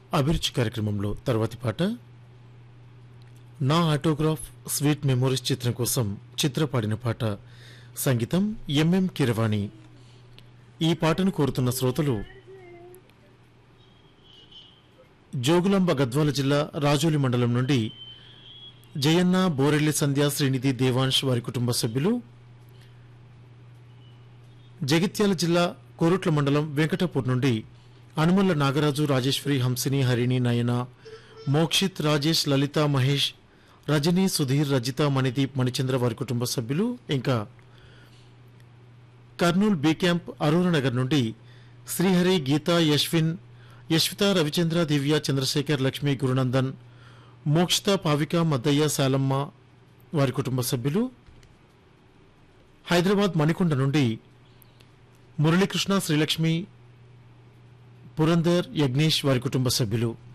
అభిరుచి కార్యక్రమంలో తర్వాతి పాట నా ఆటోగ్రాఫ్ స్వీట్ మెమోరీస్ చిత్రం కోసం చిత్ర పాడిన పాట. సంగీతం ఎంఎం కీరవాణి. ఈ పాటను కోరుతున్న శ్రోతలు జోగులాంబ గద్వాల జిల్లా రాజోలి మండలం నుండి జయన్న, బోరెల్లి సంధ్య, శ్రీనిధి, దేవాంశ్ వారి కుటుంబ సభ్యులు, జగిత్యాల జిల్లా కోరుట్ల మండలం వెంకటపూర్ నుండి అనుమల్ల నాగరాజు, రాజేశ్వరి, హంసిని, హరిణి, నయన, మోక్షిత్, రాజేష్, లలిత, మహేష్, రజని, సుధీర్, రజిత, మణిదీప్, మణిచంద్ర వారి కుటుంబ సభ్యులు, ఇంకా కర్నూలు బి క్యాంప్ అరూర నగర్ నుండి శ్రీహరి, గీత, యశ్విన్, యశ్విత, రవిచంద్ర, దివ్య, చంద్రశేఖర్, లక్ష్మి, గురునందన్, మోక్షిత, పావిక, మద్దయ్య, శాలమ్మ వారి కుటుంబ సభ్యులు, హైదరాబాద్ మణికొండ నుండి మురళీకృష్ణ, శ్రీలక్ష్మి, పురందర్, యజ్ఞేష్ వారి కుటుంబ సభ్యులు.